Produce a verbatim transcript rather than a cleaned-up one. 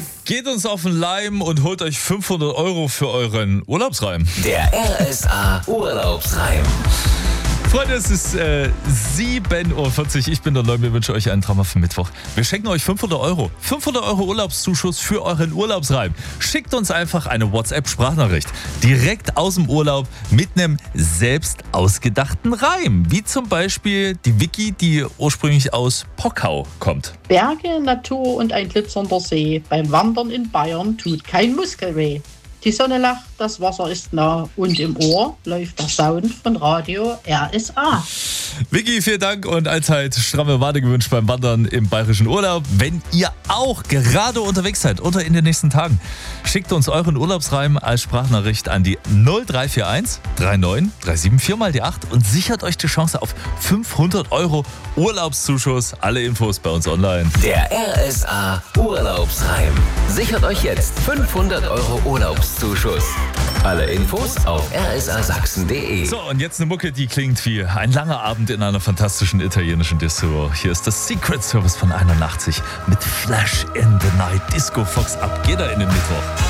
Geht uns auf den Leim und holt euch fünfhundert Euro für euren Urlaubsreim. Der R S A Urlaubsreim. Freunde, es ist äh, sieben Uhr vierzig. Ich bin der Leum. Ich wünsche euch einen traumhaften Mittwoch. Wir schenken euch fünfhundert Euro. fünfhundert Euro Urlaubszuschuss für euren Urlaubsreim. Schickt uns einfach eine WhatsApp-Sprachnachricht. Direkt aus dem Urlaub mit einem selbst ausgedachten Reim. Wie zum Beispiel die Vicky, die ursprünglich aus Pockau kommt. Berge, Natur und ein glitzernder See. Beim Wandern in Bayern tut kein Muskel weh. Die Sonne lacht, das Wasser ist nah und im Ohr läuft der Sound von Radio R S A. Vicky, vielen Dank und allzeit stramme Wade gewünscht beim Wandern im bayerischen Urlaub. Wenn ihr auch gerade unterwegs seid oder in den nächsten Tagen, schickt uns euren Urlaubsreim als Sprachnachricht an die null drei vier eins drei neun drei sieben vier mal die acht und sichert euch die Chance auf fünfhundert Euro Urlaubszuschuss. Alle Infos bei uns online. Der R S A Urlaubsreim. Sichert euch jetzt fünfhundert Euro Urlaubszuschuss. Alle Infos auf r s a sachsen punkt d e. So, und jetzt eine Mucke, die klingt wie ein langer Abend in einer fantastischen italienischen Disco. Hier ist das Secret Service von einundachtzig mit Flash in the Night. Disco Fox ab. Geht er in den Mittwoch.